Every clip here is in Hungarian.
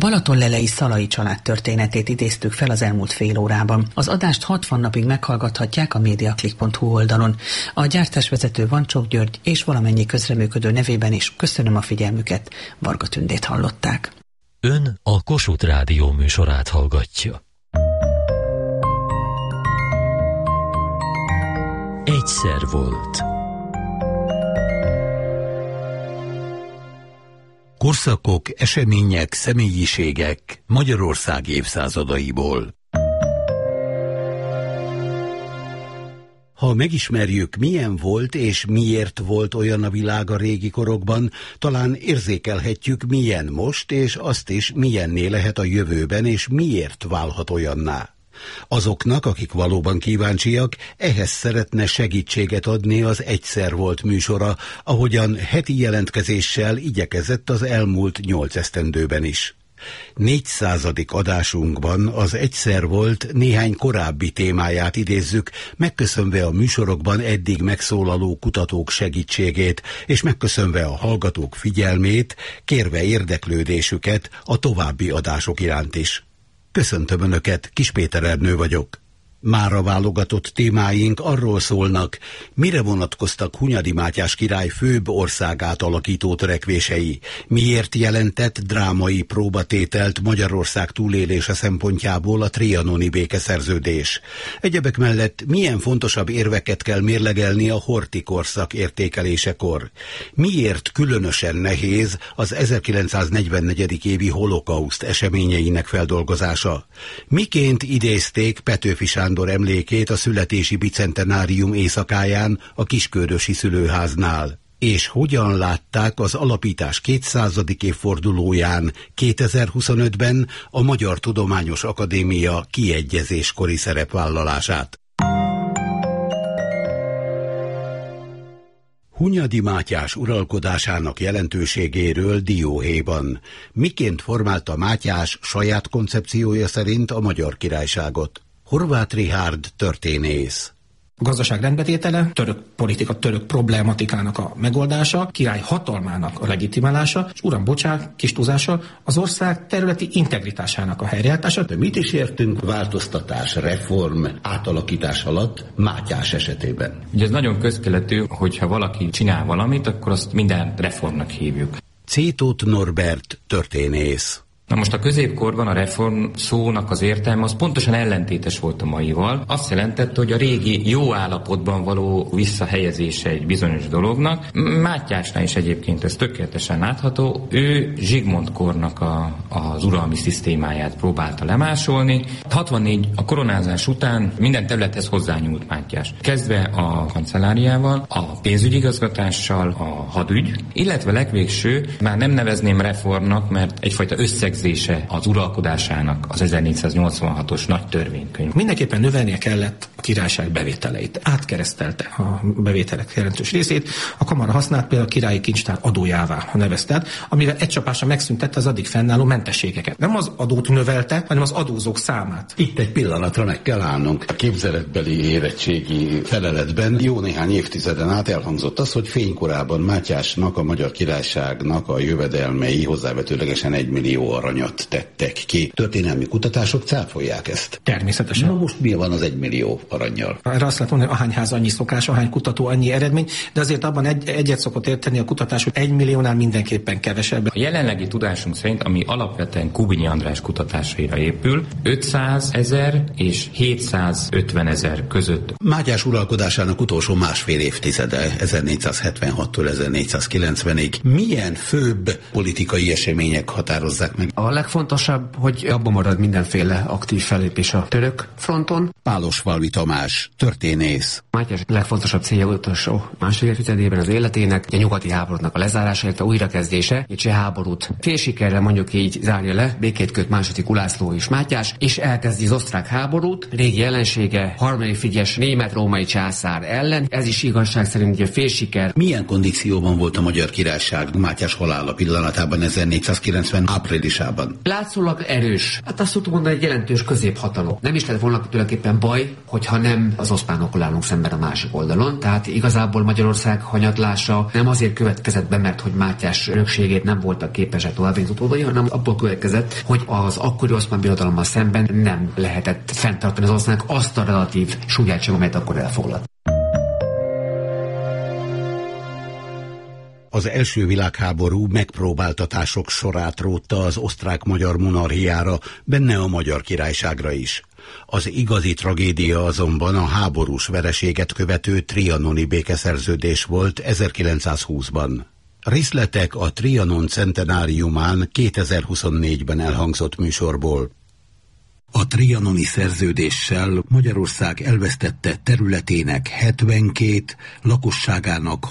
balatonlelei Szalai család történetét idéztük fel az elmúlt fél órában. Az adást 60 napig meghallgathatják a mediaclick.hu oldalon. A gyártásvezető Vancsók György és valamennyi közreműködő nevében is köszönöm a figyelmüket. Varga Tündét hallották. Ön a Kossuth Rádió műsorát hallgatja. Egyszer volt. Korszakok, események, személyiségek Magyarország évszázadaiból. Ha megismerjük, milyen volt és miért volt olyan a világ a régi korokban, talán érzékelhetjük, milyen most, és azt is, milyenné lehet a jövőben, és miért válhat olyanná. Azoknak, akik valóban kíváncsiak, ehhez szeretne segítséget adni az Egyszer volt műsora, ahogyan heti jelentkezéssel igyekezett az elmúlt 8 esztendőben is. 400. adásunkban az Egyszer volt néhány korábbi témáját idézzük, megköszönve a műsorokban eddig megszólaló kutatók segítségét, és megköszönve a hallgatók figyelmét, kérve érdeklődésüket a további adások iránt is. Köszöntöm Önöket, Kis Péter Ernő vagyok. Mára válogatott témáink arról szólnak, mire vonatkoztak Hunyadi Mátyás király főbb országát alakító törekvései, miért jelentett drámai próbatételt Magyarország túlélése szempontjából a trianoni békeszerződés. Egyebek mellett milyen fontosabb érveket kell mérlegelni a horthy korszak értékelésekor. Miért különösen nehéz az 1944. évi holokauszt eseményeinek feldolgozása. Miként idézték Petőfi Sándor emlékét a születési bicentenárium éjszakáján a Kiskörösi szülőháznál, és hogyan látták az alapítás 200. évfordulóján 2025-ben a Magyar Tudományos Akadémia kiegyezéskori szerepvállalását. Hunyadi Mátyás uralkodásának jelentőségéről dióhéjban. Miként formálta Mátyás saját koncepciója szerint a Magyar Királyságot? Horváth Richárd történész. A gazdaság rendbetétele, török politika, török problematikának a megoldása, király hatalmának a legitimálása, és uram, bocsánat, kis túlzással, az ország területi integritásának a helyreállítása. De mit is értünk változtatás, reform, átalakítás alatt Mátyás esetében? Ugye ez nagyon közkeletű, hogyha valaki csinál valamit, akkor azt minden reformnak hívjuk. Cétóth Norbert történész. Na most a középkorban a reform szónak az értelme az pontosan ellentétes volt a maival. Azt jelentette, hogy a régi jó állapotban való visszahelyezése egy bizonyos dolognak. Mátyásnál is egyébként ez tökéletesen látható. Ő Zsigmond kornak az uralmi szisztémáját próbálta lemásolni. 64 a koronázás után minden területhez hozzányúlt Mátyás. Kezdve a kancelláriával, a pénzügyigazgatással, a hadügy, illetve legvégső, már nem nevezném reformnak, mert egyfajta összegzése az uralkodásának az 1486-os nagy törvénykönyv. Mindenképpen növelnie kellett a királyság bevételeit. Átkeresztelte a bevételek jelentős részét. A kamara használt például a királyi kincstár adójává nevezte, amivel egy csapásra megszüntette az addig fennálló mentességeket. Nem az adót növelte, hanem az adózók számát. Itt egy pillanatra meg kell állnunk. A képzeletbeli érettségi feleletben jó néhány évtizeden át elhangzott az, hogy fénykorában Mátyásnak, a Magyar Királyságnak a jövedelmei hozzávetőlegesen 1 millió aranyat tettek ki. Történelmi kutatások cáfolják ezt. Természetesen. Na most mi van az 1 millió arannyal? Erre azt lehet mondani, ahány ház, annyi szokás, ahány kutató, annyi eredmény, de azért abban egyet szokott érteni a kutatás, hogy 1 milliónál mindenképpen kevesebb. A jelenlegi tudásunk szerint, ami alapvetően Kubinyi András kutatásaira épül, 500 000 és 750 000 között. Mátyás uralkodásának utolsó másfél évtizede, 1476-tól 1490-ig. Milyen főbb politikai események határozzák meg? A legfontosabb, hogy abban marad mindenféle aktív fellépés a török fronton. Pálosfalvi Tamás, történész. Mátyás legfontosabb célja utolsó második évtizedében az életének, a nyugati háborúnak a lezárása, illetve újrakezdése, egy cseh háborút félsikerrel mondjuk így zárja le, békét köt második Ulászló és Mátyás, és elkezdi az osztrák háborút, régi ellensége, Harmadik Frigyes német-római császár ellen. Ez is igazság szerint egy félsiker. Milyen kondícióban volt a Magyar Királyság Mátyás halála pillanatában 1490 áprilisában? kialakulásában? Látszólag erős. Hát azt tudtuk mondani, egy jelentős középhatalom. Nem is lett volna tulajdonképpen baj, hogyha nem az oszmánokkal állunk szemben a másik oldalon. Tehát igazából Magyarország hanyatlása nem azért következett be, mert hogy Mátyás örökségét nem voltak képesek továbbvinni az utódai, hanem abból következett, hogy az akkori Oszmán Birodalommal szemben nem lehetett fenntartani az oszmánok azt a relatív súlyát sem, amelyet akkor elfoglalt. Az első világháború megpróbáltatások sorát rótta az osztrák-magyar monarchiára, benne a Magyar Királyságra is. Az igazi tragédia azonban a háborús vereséget követő trianoni békeszerződés volt 1920-ban. Részletek a Trianon centenáriumán 2024-ben elhangzott műsorból. A trianoni szerződéssel Magyarország elvesztette területének 72, lakosságának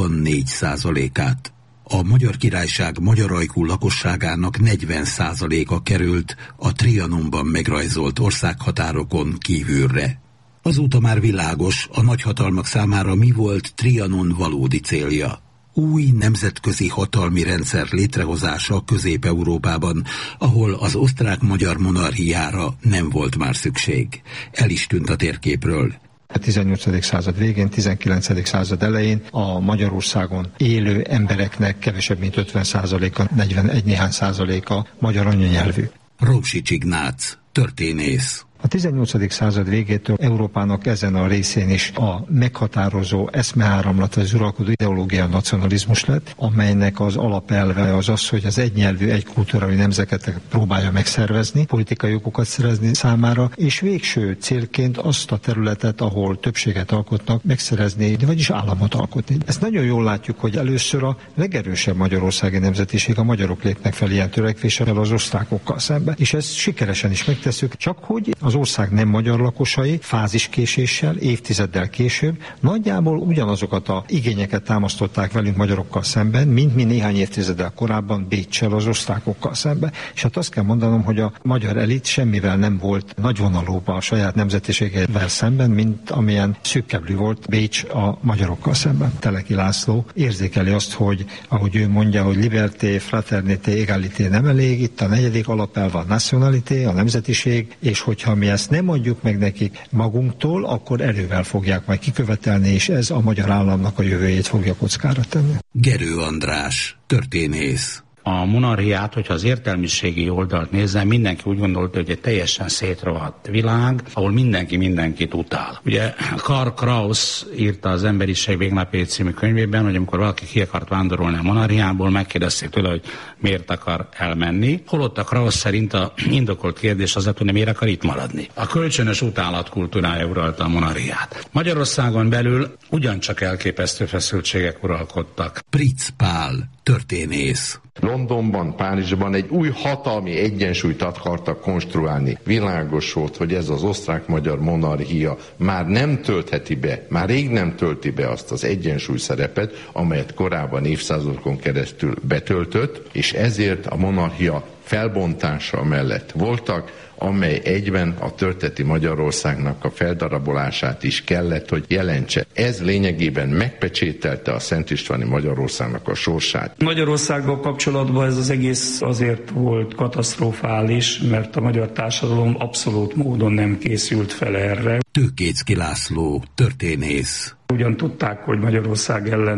64%-át. A Magyar Királyság magyarajkú lakosságának 40%-a került a Trianonban megrajzolt országhatárokon kívülre. Azóta már világos, a nagyhatalmak számára mi volt Trianon valódi célja. Új nemzetközi hatalmi rendszer létrehozása Közép-Európában, ahol az osztrák-magyar monarchiára nem volt már szükség. El is tűnt a térképről. A 18. század végén, 19. század elején a Magyarországon élő embereknek kevesebb mint 50%-a, 41 néhány százaléka magyar anyanyelvű. Rózsics Ignác, történész. A 18. század végétől Európának ezen a részén is a meghatározó eszmeáramlat, az uralkodó ideológia nacionalizmus lett, amelynek az alapelve az az, hogy az egynyelvű, egykultúrálú nemzeteket próbálja megszervezni, politikai jogokat szerezni számára, és végső célként azt a területet, ahol többséget alkotnak, megszerezni, vagyis államot alkotni. Ezt nagyon jól látjuk, hogy először a legerősebb magyarországi nemzetiség, a magyarok lépnek fel ilyen törekvéssel az osztrákokkal szemben, és ezt sikeresen is megtesszük, csak hogy az ország nem magyar lakosai fáziskéséssel, évtizeddel később nagyjából ugyanazokat az igényeket támasztották velünk magyarokkal szemben, mint mi néhány évtizeddel korábban Béccsel az osztrákokkal szemben. És hát azt kell mondanom, hogy a magyar elit semmivel nem volt nagyvonalúban a saját nemzetiségével szemben, mint amilyen szűkkeblű volt Bécs a magyarokkal szemben. Teleki László érzékeli azt, hogy ahogy ő mondja, hogy liberté, fraternité, egalité nem elég, itt a negyedik alapelv a nationalité, a nemzetiség, és hogyha mi ezt nem adjuk meg nekik magunktól, akkor erővel fogják majd kikövetelni, és ez a magyar államnak a jövőjét fogja kockára tenni. Gerő András, történész. A monarchiát, hogyha az értelmiségi oldalt nézem, mindenki úgy gondolta, hogy egy teljesen szétrohadt világ, ahol mindenki mindenkit utál. Ugye Karl Kraus írta az Emberiség végnapjai című könyvében, hogy amikor valaki ki akart vándorolni a monarchiából, megkérdezték tőle, hogy miért akar elmenni. Holott a Kraus szerint a indokolt kérdés az lett, hogy miért akar itt maradni. A kölcsönös utálat kultúrája uralta a monarchiát. Magyarországon belül ugyancsak elképesztő feszültségek uralkodtak. Pritz Pál, történész. Londonban, Párizsban egy új hatalmi egyensúlyt akartak konstruálni. Világos volt, hogy ez az osztrák-magyar monarchia már nem töltheti be, már rég nem tölti be azt az egyensúly szerepet, amelyet korábban évszázadokon keresztül betöltött, és ezért a monarchia felbontása mellett voltak, amely egyben a történeti Magyarországnak a feldarabolását is kellett, hogy jelentse. Ez lényegében megpecsételte a Szent Istváni Magyarországnak a sorsát. Magyarországgal kapcsolatban ez az egész azért volt katasztrofális, mert a magyar társadalom abszolút módon nem készült fel erre. Tőkécki László, történész. Ugyan tudták, hogy Magyarország ellen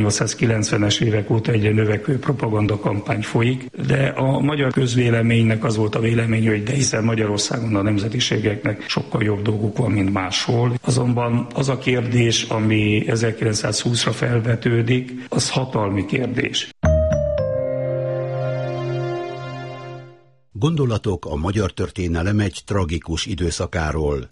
1890-es évek óta egyre növekvő propagandakampány folyik, de a magyar közvéleménynek az volt a vélemény, hogy de hiszen Magyarországon a nemzetiségeknek sokkal jobb dolguk van, mint máshol. Azonban az a kérdés, ami 1920-ra felvetődik, az hatalmi kérdés. Gondolatok a magyar történelem egy tragikus időszakáról.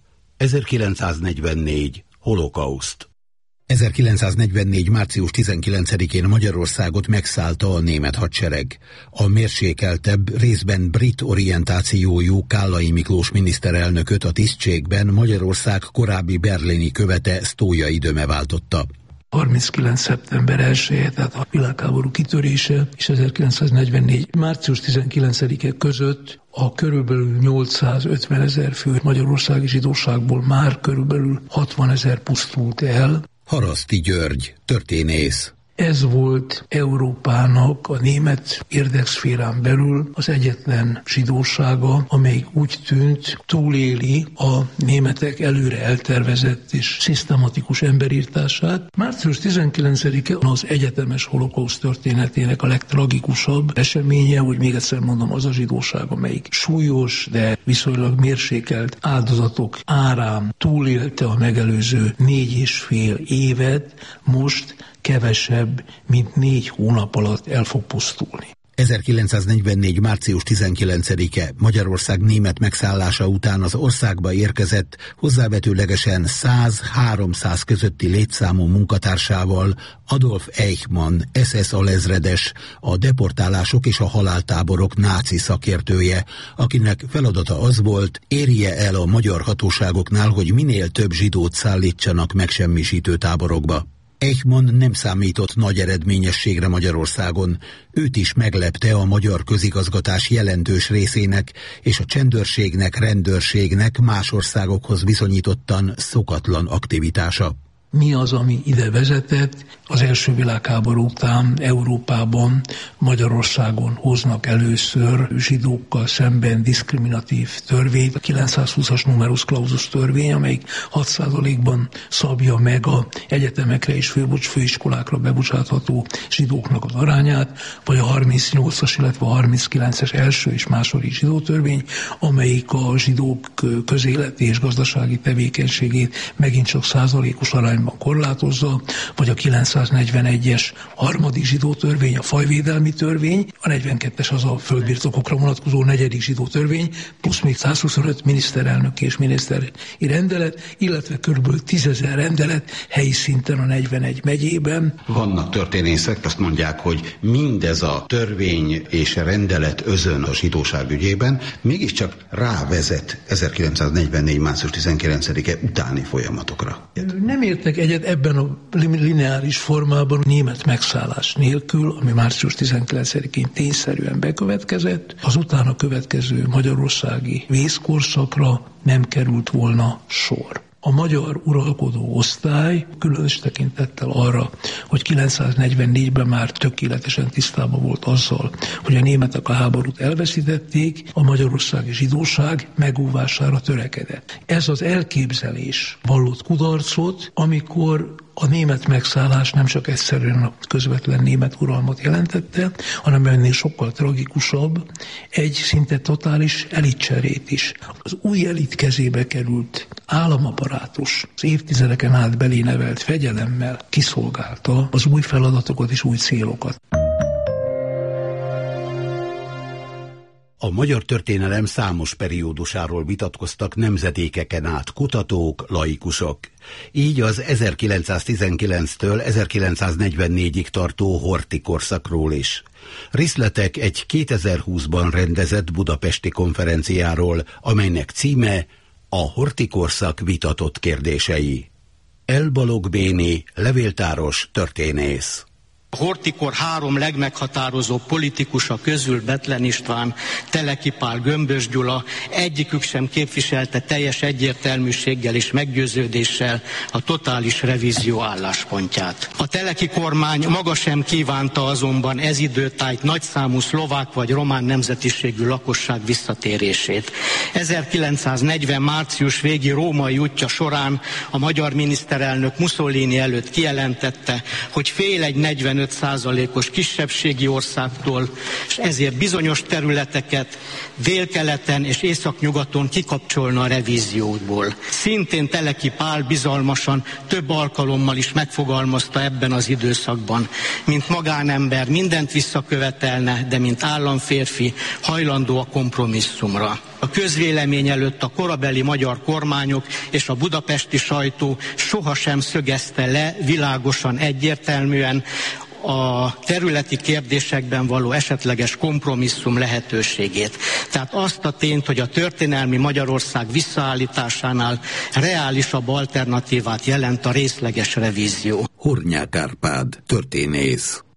1944. Holokauszt. 1944. március 19-én Magyarországot megszállta a német hadsereg. A mérsékeltebb, részben brit orientációjú Kállai Miklós miniszterelnököt a tisztségben Magyarország korábbi berlini követe Sztójai Döme váltotta. 39. szeptember 1-je, tehát a világháború kitörése, és 1944. március 19-e között a körülbelül 850 000 fő magyarországi zsidóságból már körülbelül 60 000 pusztult el. Haraszti György, történész. Ez volt Európának a német érdekszférán belül az egyetlen zsidósága, amelyik úgy tűnt túléli a németek előre eltervezett és szisztematikus emberírtását. Március 19-e az egyetemes holokauszt történetének a legtragikusabb eseménye, hogy még egyszer mondom, az a zsidóság, amelyik súlyos, de viszonylag mérsékelt áldozatok árán túlélte a megelőző 4,5 évet, most kevesebb, mint 4 hónap alatt el fog pusztulni. 1944. március 19-e Magyarország német megszállása után az országba érkezett hozzávetőlegesen 100-300 közötti létszámú munkatársával Adolf Eichmann, SS alezredes, a deportálások és a haláltáborok náci szakértője, akinek feladata az volt, érje el a magyar hatóságoknál, hogy minél több zsidót szállítsanak megsemmisítő táborokba. Eichmann nem számított nagy eredményességre Magyarországon, őt is meglepte a magyar közigazgatás jelentős részének és a csendőrségnek, rendőrségnek más országokhoz viszonyítottan szokatlan aktivitása. Mi az, ami ide vezetett? Az első világháború után Európában, Magyarországon hoznak először zsidókkal szemben diszkriminatív törvényt, a 920-as numerus clausus törvény, amelyik 6%-ban szabja meg az egyetemekre és főiskolákra bebocsátható zsidóknak az arányát, vagy a 38-as, illetve a 39-es első és második zsidó törvény, amelyik a zsidók közéleti és gazdasági tevékenységét megint csak százalékos arányban korlátozza, vagy a 941-es harmadik zsidó törvény, a fajvédelmi törvény, a 42-es az a földbirtokokra vonatkozó negyedik zsidó törvény, plusz még 125 miniszterelnök és miniszteri rendelet, illetve kb. 10 000 rendelet helyi szinten a 41 megyében. Vannak történészek, azt mondják, hogy mindez a törvény és a rendelet özön a zsidóság ügyében mégiscsak rávezet 1944. március 19-e utáni folyamatokra. Nem értek egyet ebben a lineáris formában német megszállás nélkül, ami március 19-én tényszerűen bekövetkezett, az utána következő magyarországi vészkorszakra nem került volna sor. A magyar uralkodó osztály különös tekintettel arra, hogy 944-ben már tökéletesen tisztában volt azzal, hogy a németek a háborút elveszítették, a magyarországi zsidóság megóvására törekedett. Ez az elképzelés vallott kudarcot, amikor a német megszállás nem csak egyszerűen a közvetlen német uralmat jelentette, hanem ennél sokkal tragikusabb, egy szinte totális elitcserét is. Az új elit kezébe került államaparátus, az évtizedeken át belé nevelt fegyelemmel kiszolgálta az új feladatokat és új célokat. A magyar történelem számos periódusáról vitatkoztak nemzedékeken át kutatók, laikusok. Így az 1919-től 1944-ig tartó Horthy korszakról is. Részletek egy 2020-ban rendezett budapesti konferenciáról, amelynek címe a Horthy korszak vitatott kérdései. L. Balogh Béni, levéltáros, történész. A Horthykor 3 legmeghatározóbb politikusa közül Bethlen István, Teleki Pál, Gömbös Gyula egyikük sem képviselte teljes egyértelműséggel és meggyőződéssel a totális revízió álláspontját. A Teleki kormány maga sem kívánta azonban ez időtájt nagyszámú szlovák vagy román nemzetiségű lakosság visszatérését. 1940. március végi római útja során a magyar miniszterelnök Mussolini előtt kijelentette, hogy fél egy 45%-os kisebbségi országtól, és ezért bizonyos területeket délkeleten és északnyugaton kikapcsolna a revízióból. Szintén Teleki Pál bizalmasan több alkalommal is megfogalmazta ebben az időszakban, mint magánember mindent visszakövetelne, de mint államférfi hajlandó a kompromisszumra. A közvélemény előtt a korabeli magyar kormányok és a budapesti sajtó sohasem szögezte le világosan, egyértelműen a területi kérdésekben való esetleges kompromisszum lehetőségét. Tehát azt a tényt, hogy a történelmi Magyarország visszaállításánál reálisabb alternatívát jelent a részleges revízió. Hornyák Árpád, történész.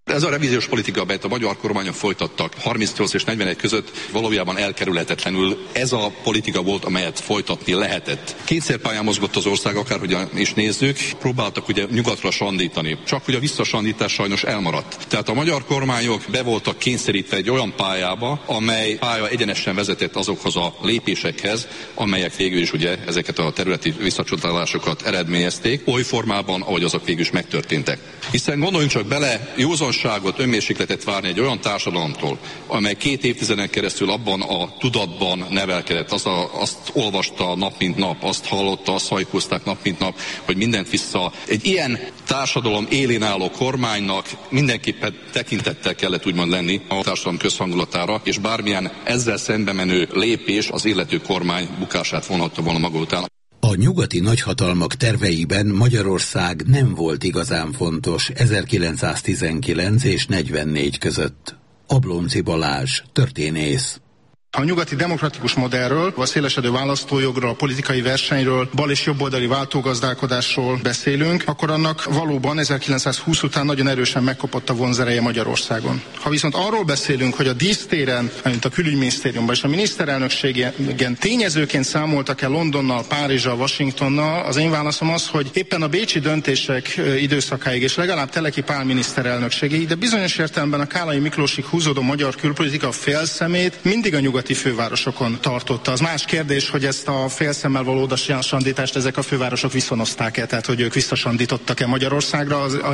Ez a revíziós politika, amelyet a magyar kormányok folytattak 38 és 41 között, valójában elkerülhetetlenül ez a politika volt, amelyet folytatni lehetett. Kényszerpályán mozgott az ország, akárhogyan is nézzük, próbáltak ugye nyugatra sandítani. Csak hogy a visszasandítás sajnos elmaradt. Tehát a magyar kormányok be voltak kényszerítve egy olyan pályába, amely pálya egyenesen vezetett azokhoz a lépésekhez, amelyek végül is ugye ezeket a területi visszacsatolásokat eredményezték, oly formában, ahogy azok végül is megtörténtek. Hiszen gondoljunk csak bele, józanságot, önmérsékletet várni egy olyan társadalomtól, amely 2 évtizeden keresztül abban a tudatban nevelkedett, azt olvasta nap mint nap, azt hallotta, azt hajkózták nap mint nap, hogy mindent vissza. Egy ilyen társadalom élén álló kormánynak mindenképpen tekintettel kellett úgymond lenni a társadalom közhangulatára, és bármilyen ezzel szembe menő lépés az illető kormány bukását vonhatta volna maga után. A nyugati nagyhatalmak terveiben Magyarország nem volt igazán fontos 1919 és 44 között. Ablonczy Balázs, történész. Ha a nyugati demokratikus modellről, a szélesedő választójogról, a politikai versenyről, bal- és jobboldali váltógazdálkodásról beszélünk, akkor annak valóban 1920 után nagyon erősen megkopott a vonzereje Magyarországon. Ha viszont arról beszélünk, hogy a dísztéren, mint a külügyminisztériumban és a miniszterelnökségen tényezőként számoltak el Londonnal, Párizsal, Washingtonnal, az én válaszom az, hogy éppen a bécsi döntések időszakáig és legalább Teleki Pál miniszterelnökségéig, de bizonyos értelemben a Kállai Miklósig húzódó magyar külpolitika félszemét mindig a nyugati fővárosokon tartotta. Az más kérdés, hogy ezt a félszemmel való odasandítást ezek a fővárosok viszonozták-e, tehát hogy ők visszasandítottak-e Magyarországra.